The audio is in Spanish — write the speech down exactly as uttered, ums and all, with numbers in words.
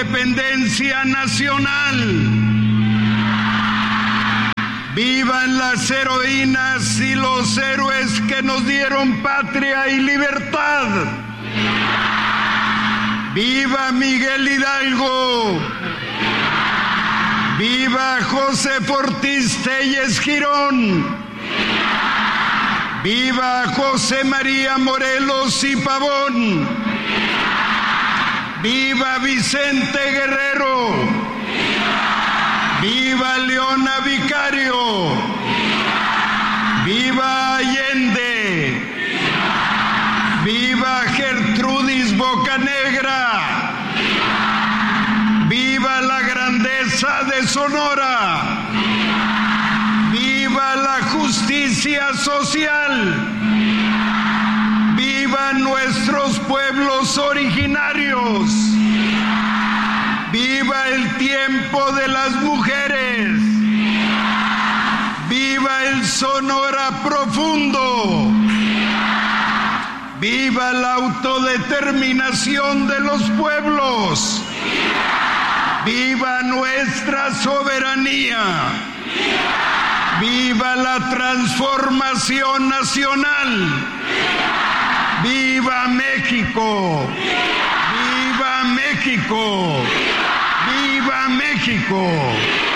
independencia nacional. Vivan las heroínas y los héroes que nos dieron patria y libertad. ¡Viva Miguel Hidalgo! ¡Viva José Ortiz Telles Girón! ¡Viva José María Morelos y Pavón! ¡Viva Vicente Guerrero! ¡Viva Leona Vicario! ¡Viva Allende! ¡Viva Gertrudis Bocanegra! ¡Viva la grandeza de Sonora! ¡Viva la justicia social! ¡Viva nuestros pueblos originarios! ¡Viva el tiempo de las mujeres! ¡Viva el Sonora profundo! ¡Viva la autodeterminación de los pueblos! ¡Viva nuestra soberanía! ¡Viva la transformación nacional! ¡Viva México! ¡Viva México! ¡Viva México!